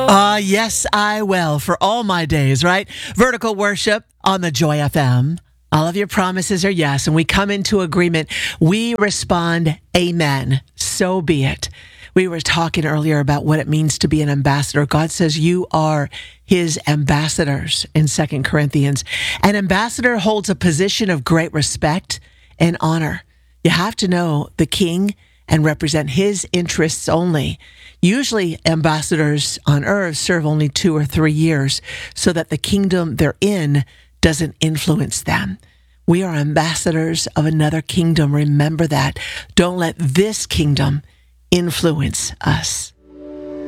Yes, I will for all my days, right? Vertical worship on the Joy FM. All of your promises are yes, and we come into agreement. We respond, amen. So be it. We were talking earlier about what it means to be an ambassador. God says you are his ambassadors in 2 Corinthians. An ambassador holds a position of great respect and honor. You have to know the king and represent his interests only. Usually ambassadors on earth serve only 2 or 3 years so that the kingdom they're in doesn't influence them. We are ambassadors of another kingdom. Remember that. Don't let this kingdom influence us.